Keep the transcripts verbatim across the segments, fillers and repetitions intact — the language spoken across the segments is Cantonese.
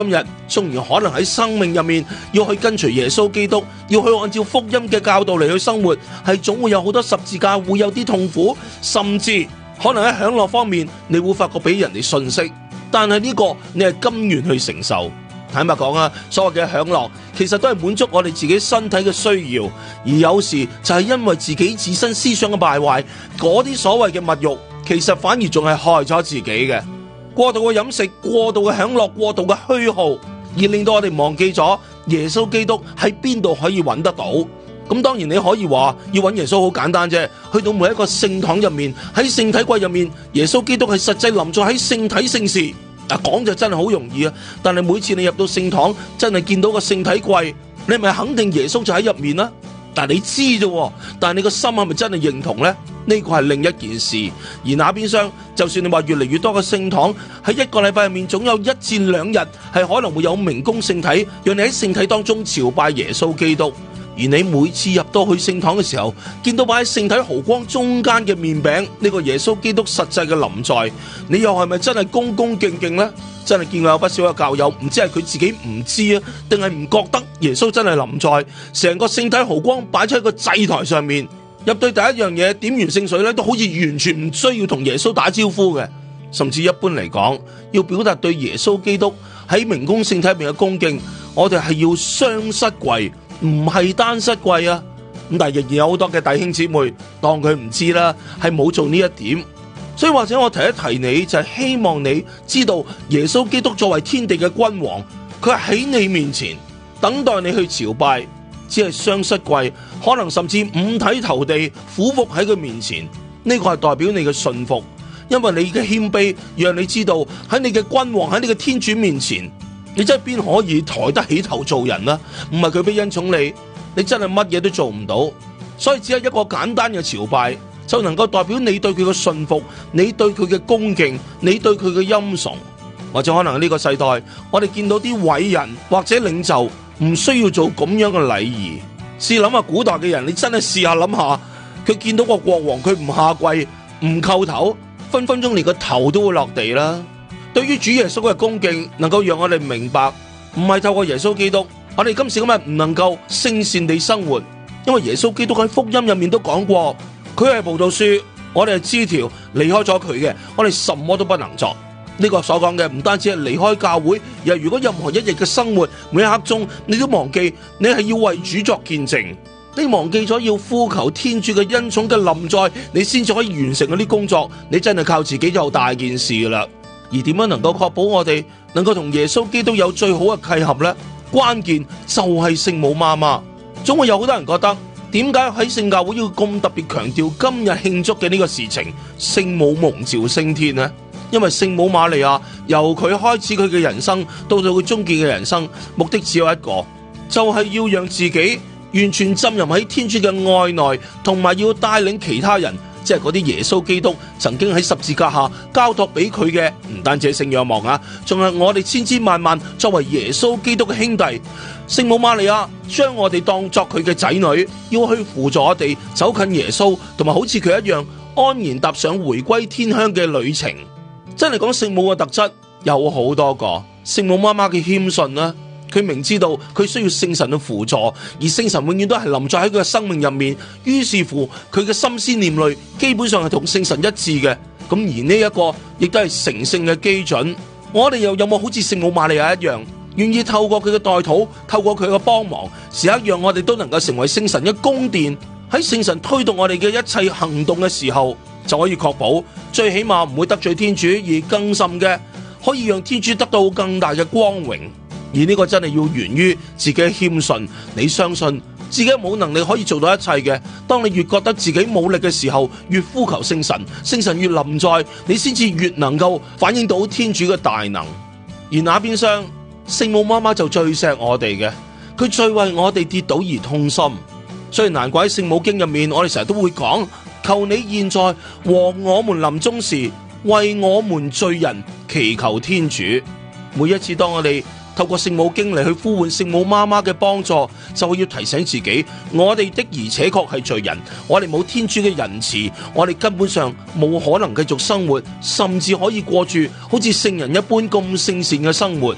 今日縱然可能喺生命入面要去跟隨耶穌基督，要去按照福音嘅教導嚟去生活，係總會有好多十字架，會有啲痛苦，甚至可能喺享樂方面你會發覺俾人哋遜色，但係呢個你係甘願去承受。坦白講啊，所謂嘅享樂其實都係滿足我哋自己身體嘅需要，而有時就係因為自己自身思想嘅敗壞，嗰啲所謂嘅物慾其實反而仲係害咗自己嘅。過度嘅飲食、過度嘅享樂、過度嘅虛耗，而令到我哋忘記咗耶穌基督喺邊度可以揾得到。咁當然你可以話要揾耶穌好簡單啫，去到每一個聖堂入面，喺聖體櫃入面，耶穌基督係實際臨在喺聖體聖事。嗱，講就真係好容易啊，但係每次你入到聖堂，真係見到個聖體櫃，你係咪肯定耶穌就喺入面啊？但係你知啫，但係你個心係咪真係認同呢？呢個係另一件事。而那邊廂，就算你話越嚟越多嘅聖堂喺一個禮拜入面，總有一至兩日係可能會有明供聖體，讓你喺聖體當中朝拜耶穌基督。而你每次入到去聖堂嘅時候，見到擺喺聖體毫光中間嘅麵餅，呢個耶穌基督實際嘅臨在，你又係咪真係恭恭敬敬呢？真係見過有不少嘅教友，唔知係佢自己唔知啊，定係唔覺得耶穌真係臨在？成個聖體毫光擺出喺個祭台上面，入對第一樣嘢點完聖水咧，都好似完全唔需要同耶穌打招呼嘅。甚至一般嚟講，要表達對耶穌基督喺明供聖體入面嘅恭敬，我哋係要雙膝跪，唔係單膝跪啊。咁但係仍然有好多嘅弟兄姊妹當佢唔知啦，係冇做呢一點。所以或者我提一提你，就係希望你知道耶穌基督作為天地嘅君王，佢係喺你面前等待你去朝拜，只係雙膝跪，可能甚至五體投地俯伏喺佢面前。呢個係代表你嘅信服，因為你嘅謙卑讓你知道喺你嘅君王，喺你嘅天主面前，你真係邊可以抬得起頭做人啦？唔係佢俾恩寵你，你真係乜嘢都做唔到。所以只係一個簡單嘅朝拜，就能夠代表你對佢嘅信服，你對佢嘅恭敬，你對佢嘅欽崇。或者可能呢個世代，我哋見到啲偉人或者領袖唔需要做咁樣嘅禮儀。試諗下古代嘅人，你真係試下諗下，佢見到個國王，佢唔下跪唔叩頭，分分鐘連個頭都會落地啦。對於主耶穌嘅恭敬，能夠讓我哋明白，唔係透過耶穌基督，我哋今時今日唔能夠聖善地生活，因為耶穌基督喺福音入面都講過，佢係葡萄樹，我哋係枝條，離開咗佢嘅，我哋什麼都不能作。呢個所講嘅唔單止係離開教會，而係如果任何一日嘅生活，每一刻鐘你都忘記你係要為主作見證，你忘記咗要呼求天主嘅恩寵嘅臨在，你先至可以完成嗰啲工作。你真係靠自己就大件事噶啦。而點樣能夠確保我哋能夠同耶穌基督有最好嘅契合呢？關鍵就係聖母媽媽。總會有好多人覺得，點解喺聖教會要咁特別強調今日慶祝嘅呢個事情，聖母蒙召升天呢？因為聖母瑪利亞由佢開始佢嘅人生到到佢終結嘅人生，目的只有一個，就係要讓自己完全浸淫喺天主嘅愛內，同埋要帶領其他人，即係嗰啲耶穌基督曾經喺十字架下交託俾佢嘅，唔單止係聖若望啊，仲係我哋千千萬萬作為耶穌基督嘅兄弟。聖母瑪利亞將我哋當作佢嘅仔女，要去輔助我哋走近耶穌，同埋好似佢一樣安然踏上回歸天鄉嘅旅程。真係講聖母嘅特質有好多個，聖母媽媽嘅謙遜啦，佢明知道佢需要聖神嘅輔助，而聖神永遠都係臨在喺佢嘅生命入面，於是乎佢嘅心思念慮基本上係同聖神一致嘅。咁而呢一個亦都係成聖嘅基準。我哋又有冇好似聖母瑪利亞一樣，願意透過佢嘅代禱，透過佢嘅幫忙，時刻讓我哋都能夠成為聖神嘅宮殿，喺聖神推動我哋嘅一切行動嘅時候，就可以確保最起碼唔會得罪天主，而更甚嘅可以讓天主得到更大嘅光榮。而呢個真係要源於自己嘅謙遜，你相信自己冇能力可以做到一切嘅。當你越覺得自己冇力嘅時候，越呼求聖神，聖神越臨在，你先至越能夠反映到天主嘅大能。而那邊廂，聖母媽媽就最錫我哋嘅，佢最為我哋跌倒而痛心。所以難怪喺聖母經入面，我哋成日都會講，求你現在和我們臨終時，為我們罪人祈求天主。每一次當我哋透過聖母經嚟去呼喚聖母媽媽嘅幫助，就會要提醒自己，我哋的而且確係罪人，我哋冇天主嘅仁慈，我哋根本上冇可能繼續生活，甚至可以過住好似聖人一般咁聖善嘅生活。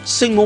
聖母